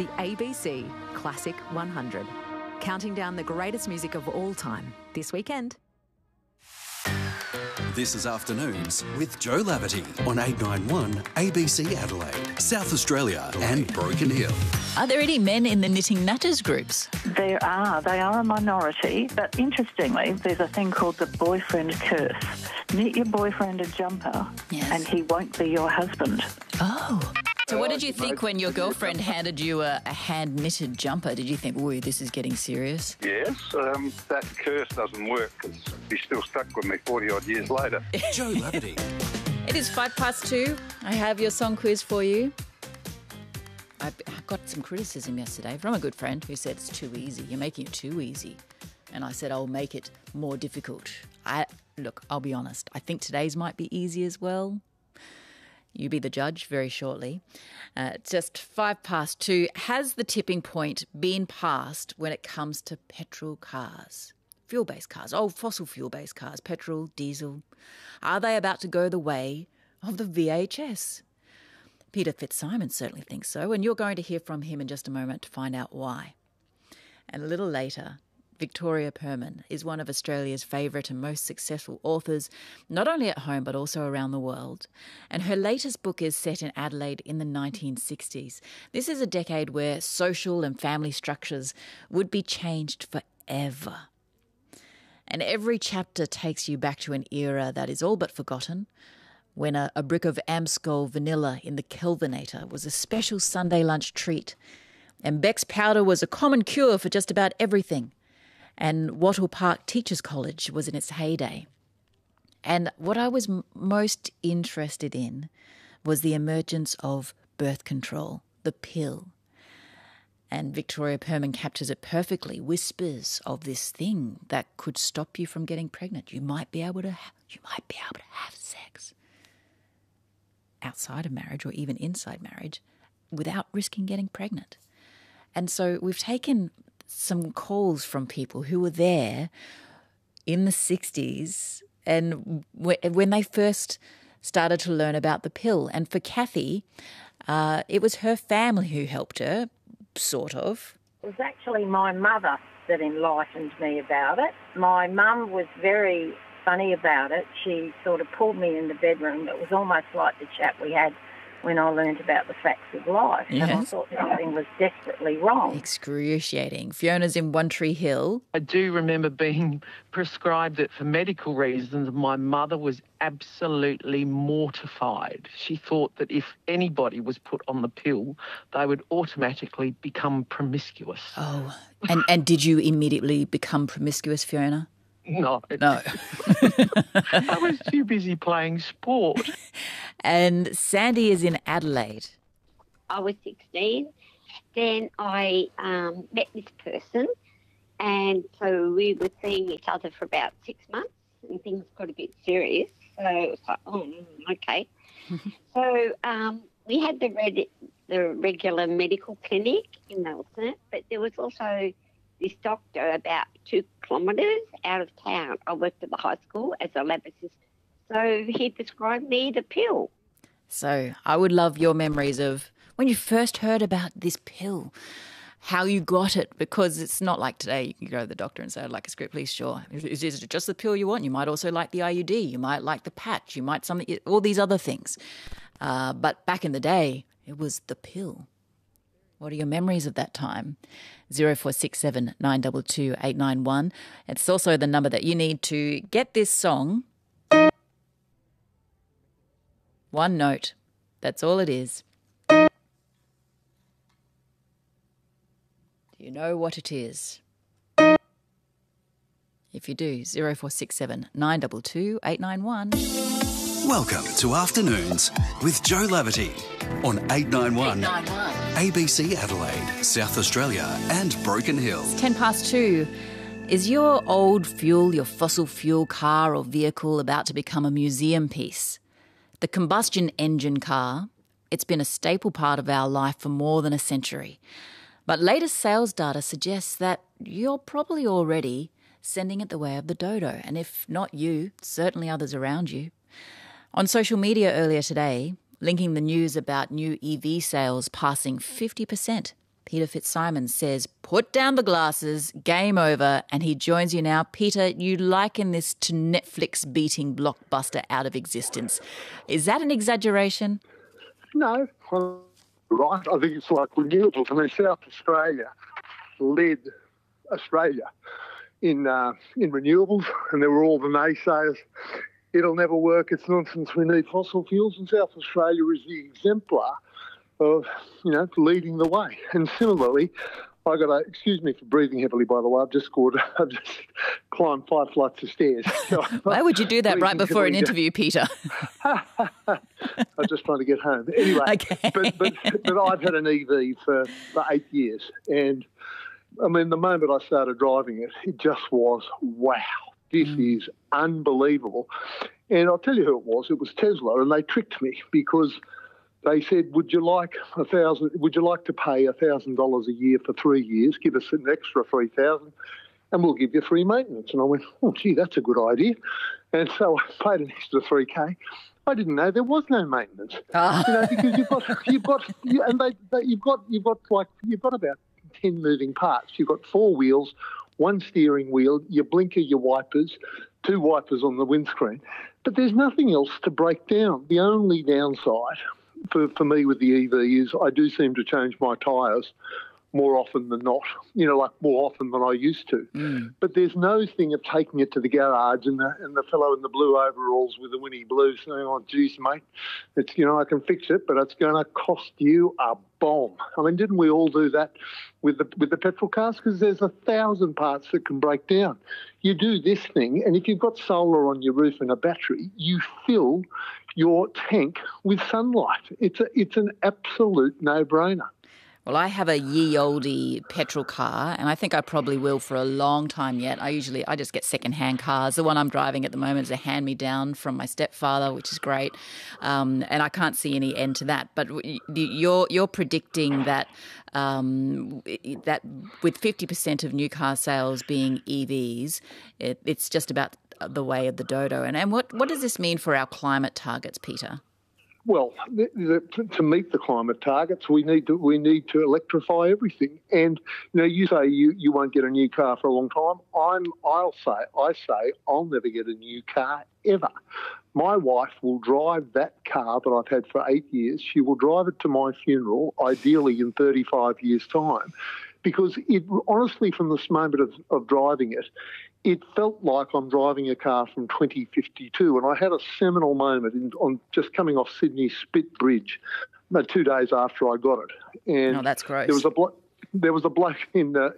the ABC Classic 100, counting down the greatest music of all time this weekend. This is Afternoons with Joe Laverty on 891 ABC Adelaide, South Australia and Broken Hill. Are there any men in the Knitting Natters groups? There are. They are a minority, but interestingly, there's a thing called the boyfriend curse. Knit your boyfriend a jumper and he won't be your husband. Oh. So what did you think when your girlfriend handed you a hand-knitted jumper? Did you think, ooh, this is getting serious? Yes, that curse doesn't work because he's still stuck with me 40-odd years later. Joe Laverty. It is 2:05. I have your song quiz for you. I got some criticism yesterday from a good friend who said it's too easy. You're making it too easy. And I said I'll make it more difficult. Look, I'll be honest. I think today's might be easy as well. You be the judge very shortly. Just 2:05. Has the tipping point been passed when it comes to petrol cars? Fuel-based cars, fossil fuel-based cars, petrol, diesel. Are they about to go the way of the VHS? Peter Fitzsimons certainly thinks so, and you're going to hear from him in just a moment to find out why. And a little later, Victoria Perman is one of Australia's favourite and most successful authors, not only at home but also around the world. And her latest book is set in Adelaide in the 1960s. This is a decade where social and family structures would be changed forever. And every chapter takes you back to an era that is all but forgotten, when a brick of Amscol vanilla in the Kelvinator was a special Sunday lunch treat, and Beck's powder was a common cure for just about everything, and Wattle Park Teachers College was in its heyday. And what I was most interested in was the emergence of birth control, the pill. And Victoria Perman captures it perfectly, whispers of this thing that could stop you from getting pregnant. You might be able to have sex outside of marriage or even inside marriage without risking getting pregnant. And so we've taken some calls from people who were there in the 60s and when they first started to learn about the pill. And for Kathy, it was her family who helped her, sort of. It was actually my mother that enlightened me about it. My mum was very funny about it. She sort of pulled me in the bedroom. It was almost like the chat we had when I learned about the facts of life. Yes. And I thought something was desperately wrong. Excruciating. Fiona's in One Tree Hill. I do remember being prescribed it for medical reasons. My mother was absolutely mortified. She thought that if anybody was put on the pill, they would automatically become promiscuous. Oh, and did you immediately become promiscuous, Fiona? No. I was too busy playing sport. And Sandy is in Adelaide. I was 16. Then I met this person, and so we were seeing each other for about 6 months, and things got a bit serious. So it was like, okay. So we had the regular medical clinic in Nelson, but there was also this doctor about 2 kilometres out of town. I worked at the high school as a lab assistant. So he prescribed me the pill. So I would love your memories of when you first heard about this pill, how you got it, because it's not like today you can go to the doctor and say, I'd like a script, please, sure. Is it just the pill you want? You might also like the IUD. You might like the patch. You might all these other things. But back in the day, it was the pill. What are your memories of that time? 0467 922 891. It's also the number that you need to get this song. One note. That's all it is. Do you know what it is? If you do, 0467 922 891. Welcome to Afternoons with Joe Laverty on 891 ABC Adelaide, South Australia and Broken Hill. 2:10. Is your old fuel, your fossil fuel car or vehicle about to become a museum piece? The combustion engine car, it's been a staple part of our life for more than a century. But latest sales data suggests that you're probably already sending it the way of the dodo. And if not you, certainly others around you. On social media earlier today, linking the news about new EV sales passing 50%, Peter Fitzsimons says, put down the glasses, game over, and he joins you now. Peter, you liken this to Netflix beating Blockbuster out of existence. Is that an exaggeration? No, right. I think it's like renewables. I mean, South Australia led Australia in renewables, and there were all the naysayers. It'll never work. It's nonsense. We need fossil fuels, and South Australia is the exemplar of, leading the way. And similarly, excuse me for breathing heavily, by the way, I've just climbed 5 flights of stairs. So why would you do that right before an interview, Peter? I'm just trying to get home. Anyway, okay. but I've had an EV for 8 years. And, I mean, the moment I started driving it, it just was, wow, this is unbelievable. And I'll tell you who it was. It was Tesla, and they tricked me because they said, would you like to pay $1,000 a year for 3 years, give us an extra $3,000, and we'll give you free maintenance? And I went, oh, gee, that's a good idea. And so I paid an extra $3,000. I didn't know there was no maintenance. Because you've got about 10 moving parts. You've got 4 wheels, 1 steering wheel, your blinker, your wipers, 2 wipers on the windscreen. But there's nothing else to break down. The only downside for me with the EV is I do seem to change my tyres more often than not, more often than I used to. But there's no thing of taking it to the garage and the fellow in the blue overalls with the Winnie Blue saying, oh, geez, mate, it's, I can fix it, but it's going to cost you a bomb. I mean, didn't we all do that with the petrol cars? Because there's 1,000 parts that can break down. You do this thing, and if you've got solar on your roof and a battery, you fill your tank with sunlight. It's an absolute no-brainer. Well, I have a ye olde petrol car, and I think I probably will for a long time yet. I just get second-hand cars. The one I'm driving at the moment is a hand-me-down from my stepfather, which is great, and I can't see any end to that. But you're predicting that that with 50% of new car sales being EVs, it's just about the way of the dodo. And what does this mean for our climate targets, Peter? Well, to meet the climate targets, we need to electrify everything. And you say you won't get a new car for a long time. I say I'll never get a new car ever. My wife will drive that car that I've had for 8 years. She will drive it to my funeral, ideally in 35 years' time, because it honestly, from this moment of driving it, it felt like I'm driving a car from 2052, and I had a seminal moment on just coming off Sydney Spit Bridge 2 days after I got it. And oh, that's gross. There was a bloke in a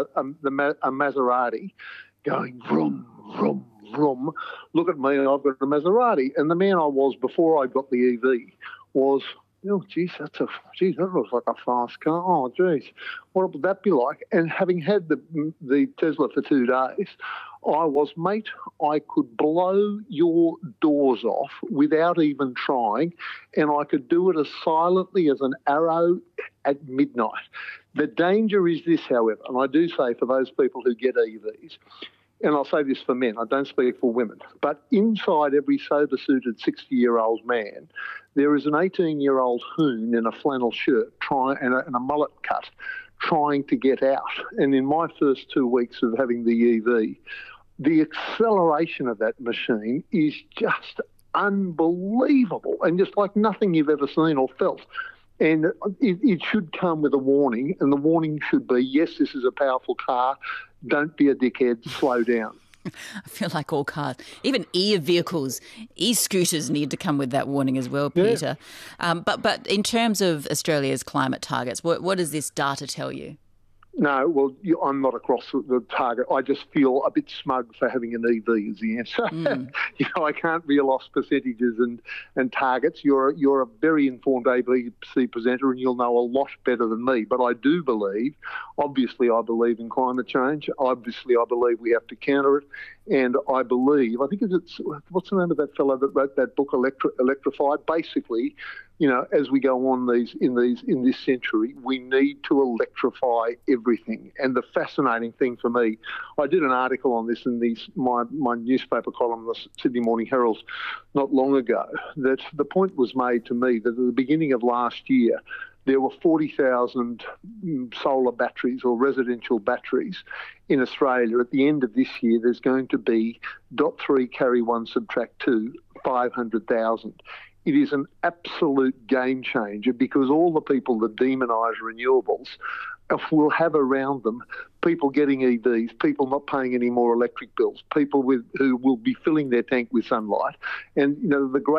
Maserati going vroom, vroom, vroom. Look at me, I've got a Maserati. And the man I was before I got the EV was, oh, geez, that looks like a fast car. Oh, geez, what would that be like? And having had the Tesla for 2 days, mate, I could blow your doors off without even trying, and I could do it as silently as an arrow at midnight. The danger is this, however, and I do say for those people who get EVs, and I'll say this for men, I don't speak for women, but inside every sober-suited 60-year-old man, there is an 18-year-old hoon in a flannel shirt and a mullet cut trying to get out. And in my first 2 weeks of having the EV, the acceleration of that machine is just unbelievable and just like nothing you've ever seen or felt. And it should come with a warning, and the warning should be, yes, this is a powerful car, don't be a dickhead, slow down. I feel like all cars, even e-vehicles, e-scooters need to come with that warning as well, Peter. Yeah. But in terms of Australia's climate targets, what does this data tell you? No, well, I'm not across the target. I just feel a bit smug for having an EV is the answer. I can't reel off percentages and targets. You're a very informed ABC presenter and you'll know a lot better than me. But I do believe, obviously I believe in climate change. Obviously I believe we have to counter it. And I think what's the name of that fellow that wrote that book, Electrified? Basically, as we go on in this century, we need to electrify everything. And the fascinating thing for me, I did an article on this in my newspaper column, the Sydney Morning Herald, not long ago, that the point was made to me that at the beginning of last year, there were 40,000 solar batteries or residential batteries in Australia. At the end of this year, there's going to be .3 carry 1 subtract 2, 500,000. It is an absolute game changer because all the people that demonise renewables will have around them people getting EVs, people not paying any more electric bills, people who will be filling their tank with sunlight. And, you know, the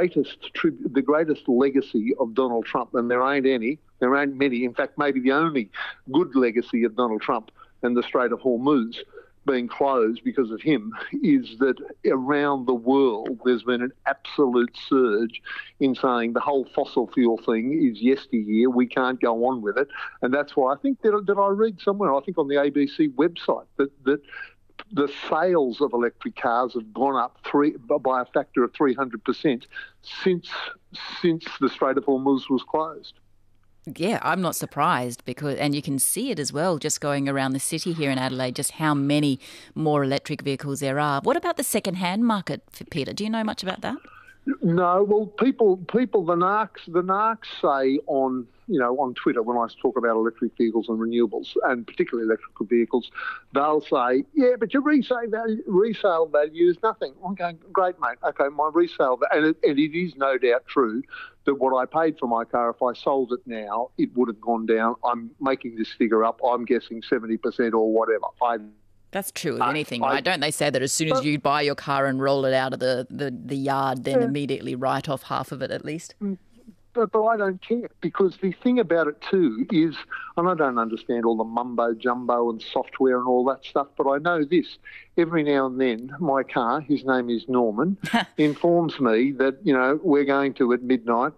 greatest legacy of Donald Trump, and there ain't many, in fact, maybe the only good legacy of Donald Trump and the Strait of Hormuz being closed because of him, is that around the world there's been an absolute surge in saying the whole fossil fuel thing is yesteryear, we can't go on with it. And that's why I think that I read somewhere, I think on the ABC website, that the sales of electric cars have gone up by a factor of 300% since the Strait of Hormuz was closed. Yeah, I'm not surprised and you can see it as well just going around the city here in Adelaide, just how many more electric vehicles there are. What about the second-hand market, Peter? Do you know much about that? No, well, people, the narcs say on Twitter when I talk about electric vehicles and renewables, and particularly electrical vehicles, they'll say, yeah, but your resale value is nothing. I'm going, great, mate. Okay, my resale, and it is no doubt true that what I paid for my car, if I sold it now, it would have gone down. I'm making this figure up. I'm guessing 70% or whatever. That's true of anything, right? Don't they say that as soon as you buy your car and roll it out of the yard, then immediately write off half of it at least? But I don't care, because the thing about it too is, and I don't understand all the mumbo-jumbo and software and all that stuff, but I know this. Every now and then, my car, his name is Norman, informs me that, we're going to, at midnight,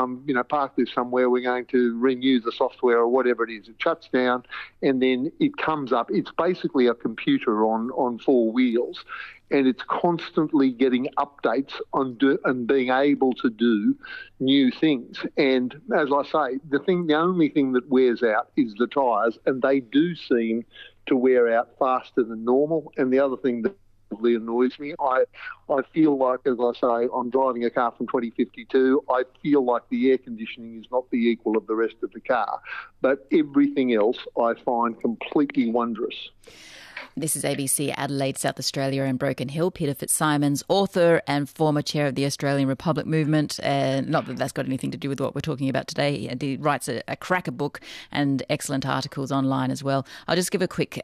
park this somewhere, we're going to renew the software or whatever it is. It shuts down and then it comes up. It's basically a computer on four wheels, and it's constantly getting updates and being able to do new things. And as I say, the only thing that wears out is the tyres, and they do seem to wear out faster than normal. And the other thing that really annoys me, I feel like, as I say, I'm driving a car from 2052. I feel like the air conditioning is not the equal of the rest of the car, but everything else I find completely wondrous. This is ABC Adelaide, South Australia and Broken Hill. Peter Fitzsimons, author and former chair of the Australian Republic Movement. Not that that's got anything to do with what we're talking about today. He writes a cracker book and excellent articles online as well. I'll just give a quick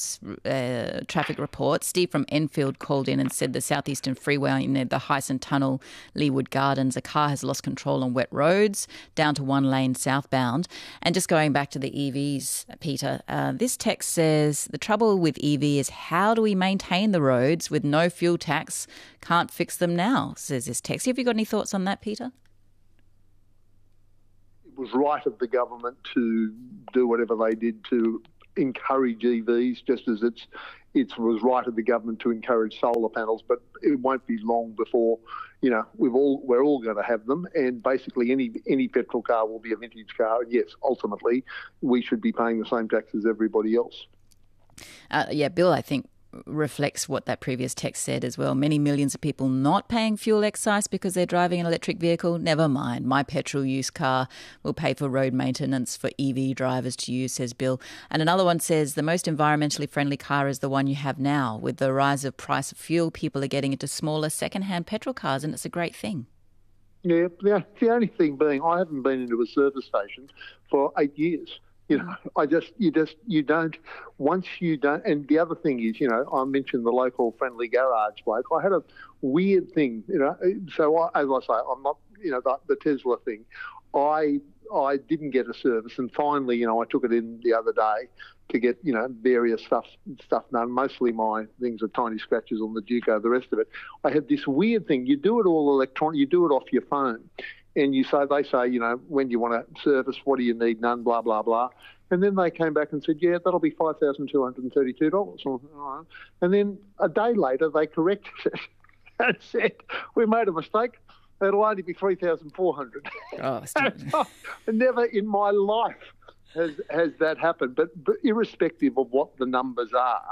traffic report. Steve from Enfield called in and said the southeastern freeway near the Hyson Tunnel, Leawood Gardens, a car has lost control on wet roads, down to one lane southbound. And just going back to the EVs, Peter, this text says the trouble with EVs is how do we maintain the roads with no fuel tax? Can't fix them now, says this text. Have you got any thoughts on that, Peter? It was right of the government to do whatever they did to encourage EVs, just as it was right of the government to encourage solar panels. But it won't be long before we're all going to have them, and basically any petrol car will be a vintage car. And yes, ultimately we should be paying the same tax as everybody else. Bill, I think, reflects what that previous text said as well. Many millions of people not paying fuel excise because they're driving an electric vehicle. Never mind. My petrol use car will pay for road maintenance for EV drivers to use, says Bill. And another one says the most environmentally friendly car is the one you have now. With the rise of price of fuel, people are getting into smaller second-hand petrol cars, and it's a great thing. Yeah, the only thing being I haven't been into a service station for 8 years. You don't, once you don't, and the other thing is, I mentioned the local friendly garage bloke. I had a weird thing, so as I say, I'm not, the Tesla thing, I didn't get a service, and finally, I took it in the other day to get, various stuff done. Mostly my things are tiny scratches on the Duco, the rest of it. I had this weird thing. You do it all electronic, you do it off your phone. And they say, when do you want a service? What do you need? None, blah, blah, blah. And then they came back and said, yeah, that'll be $5,232. All right. And then a day later, they corrected it and said, we made a mistake. It'll only be $3,400. Oh, never in my life has that happened. But irrespective of what the numbers are,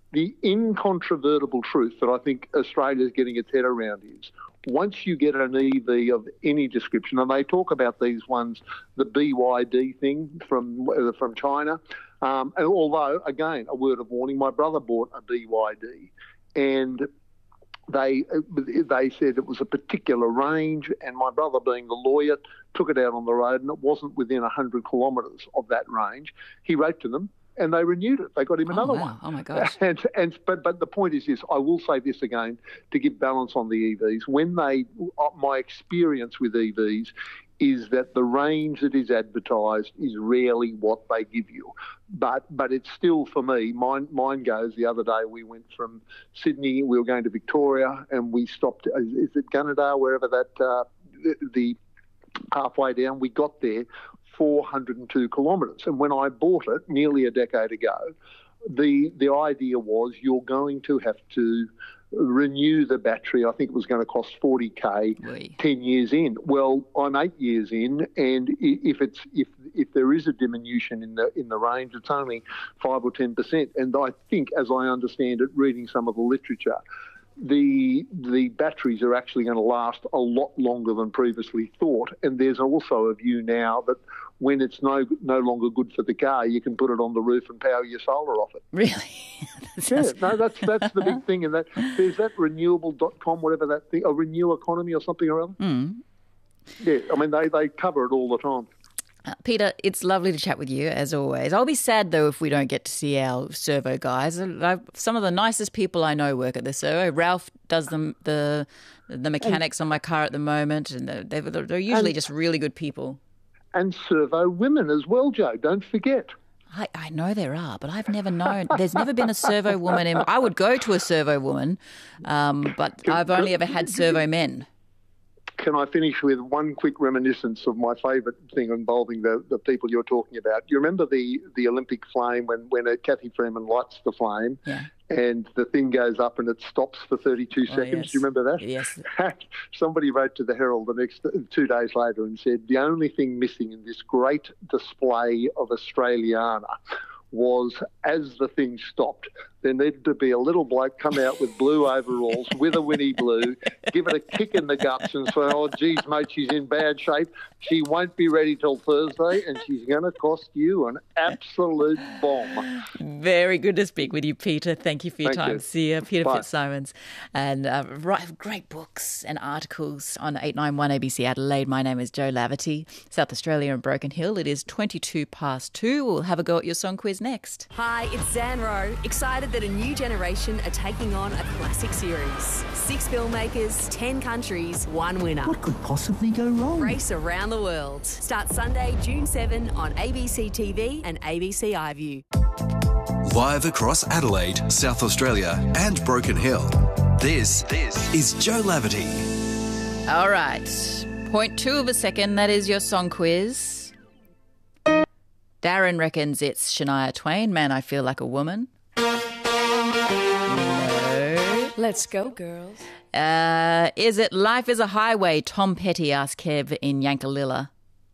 the incontrovertible truth that I think Australia's getting its head around is once you get an EV of any description, and they talk about these ones, the BYD thing from China, and although, again, a word of warning, my brother bought a BYD and they said it was a particular range, and my brother, being the lawyer, took it out on the road and it wasn't within 100 kilometres of that range. He wrote to them and they renewed it. They got him another one. Oh, my gosh. But the point is this, I will say this again to give balance on the EVs. My experience with EVs is that the range that is advertised is rarely what they give you. But it's still, for me, mine goes, the other day we went from Sydney, we were going to Victoria, and we stopped, is it Gunnedah, wherever that, the halfway down, we got there 402 kilometres. And when I bought it nearly a decade ago, the idea was you're going to have to renew the battery. I think it was going to cost $40,000 10 years in. Well, I'm 8 years in, and if there is a diminution in the range, it's only 5 or 10%. And I think, as I understand it, reading some of the literature, the batteries are actually going to last a lot longer than previously thought. And there's also a view now that when it's no longer good for the car, you can put it on the roof and power your solar off it. Really? That's the big thing. And that there's that renewable.com, whatever that thing, a Renew Economy or something or other. Mm. Yeah, I mean, they cover it all the time. Peter, it's lovely to chat with you, as always. I'll be sad, though, if we don't get to see our servo guys. Some of the nicest people I know work at the servo. Ralph does the mechanics on my car at the moment, and they're usually just really good people. And servo women as well, Joe, don't forget. I know there are, but I've never known. There's never been a servo woman. I would go to a servo woman, but I've only ever had servo men. Can I finish with one quick reminiscence of my favourite thing involving the people you're talking about? You remember the Olympic flame when Kathy Freeman lights the flame and the thing goes up and it stops for 32 seconds? Yes. Do you remember that? Yes. Somebody wrote to the Herald the next 2 days later and said the only thing missing in this great display of Australiana was, as the thing stopped, there needed to be a little bloke come out with blue overalls with a Winnie Blue, give it a kick in the guts and say, oh, geez, mate, she's in bad shape. She won't be ready till Thursday and she's going to cost you an absolute bomb. Very good to speak with you, Peter. Thank you for your time. See you, Peter Fitzsimons. And great books and articles on 891 ABC Adelaide. My name is Jo Laverty, South Australia and Broken Hill. It is 2:22. We'll have a go at your song quiz next. Hi, it's Zan Rowe. Excited that a new generation are taking on a classic series. 6 filmmakers, 10 countries, 1 winner. What could possibly go wrong? Race around the world. Starts Sunday, June 7 on ABC TV and ABC iView. Live across Adelaide, South Australia and Broken Hill. This is Jo Laverty. All right. 0.2 of a second. That is your song quiz. Darren reckons it's Shania Twain, Man, I Feel Like a Woman. No. Let's go, girls. Is it Life is a Highway, Tom Petty, asked Kev in Yankalilla?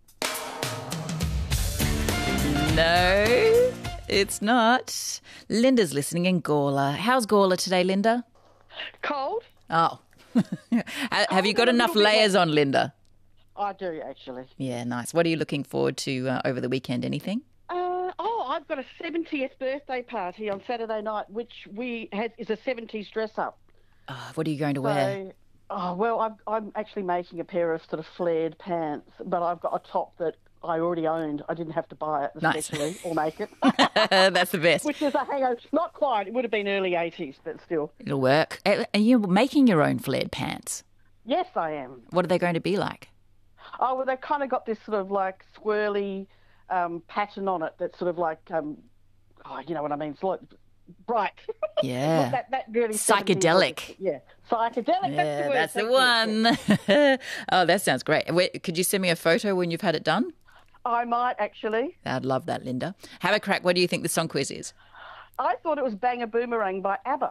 No, it's not. Linda's listening in Gawler. How's Gawler today, Linda? Cold. Oh. Have you got enough layers on, Linda? I do, actually. Yeah, nice. What are you looking forward to over the weekend? Anything? I've got a 70th birthday party on Saturday night, which is a 70s dress-up. What are you going to wear? I'm actually making a pair of sort of flared pants, but I've got a top that I already owned. I didn't have to buy it especially or make it. That's the best. Which is a hangover. Not quite. It would have been early 80s, but still. It'll work. Are you making your own flared pants? Yes, I am. What are they going to be like? Oh, well, they've kind of got this sort of like swirly pattern on it that's sort of like, you know what I mean? It's like bright. Yeah. that really psychedelic. Yeah, psychedelic. Yeah, that's the one. Oh, that sounds great. Could you send me a photo when you've had it done? I might, actually. I'd love that, Linda. Have a crack. What do you think the song quiz is? I thought it was Bang a Boomerang by ABBA.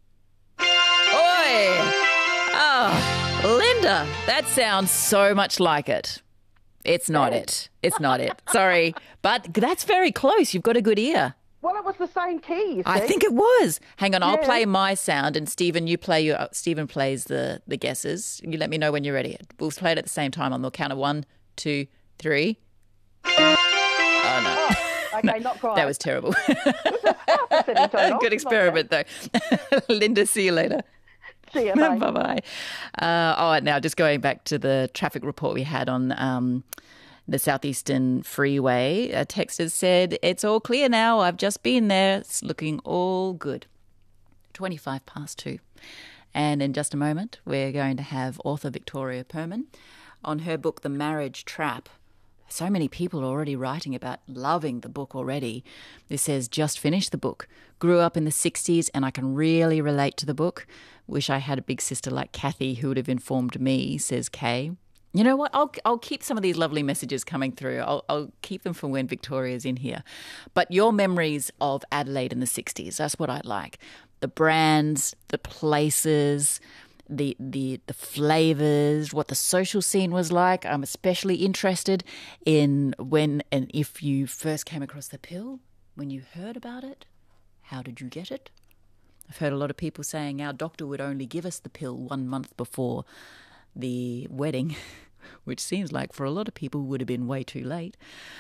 Oi! Oh, Linda, that sounds so much like it. It's not it. It's not it. Sorry. But that's very close. You've got a good ear. Well, it was the same key, you see. I think it was. Hang on, I'll play my sound, and Stephen, you play your. Stephen plays the guesses. You let me know when you're ready. We'll play it at the same time on the count of 1, 2, 3. Oh no. Okay, not quite. That was terrible. Good experiment, though. Linda, see you later. See you, bye. Bye-bye. Now just going back to the traffic report we had on the Southeastern Freeway. A texter said, it's all clear now. I've just been there. It's looking all good. 2:25. And in just a moment, we're going to have author Victoria Perman on her book, The Marriage Trap. So many people are already writing about loving the book already. This says, just finished the book. Grew up in the 60s and I can really relate to the book. Wish I had a big sister like Kathy who would have informed me, says Kay. You know what? I'll keep some of these lovely messages coming through. I'll keep them for when Victoria's in here. But your memories of Adelaide in the 60s, that's what I'd like. The brands, the places, the flavours, what the social scene was like. I'm especially interested in when and if you first came across the pill, when you heard about it. How did you get it? I've heard a lot of people saying our doctor would only give us the pill 1 month before the wedding, which seems like for a lot of people would have been way too late.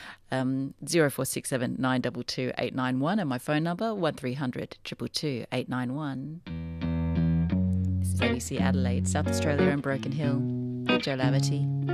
0467 922 891 and my phone number 1300 222 891. This is ABC Adelaide, South Australia and Broken Hill with Jo Laverty.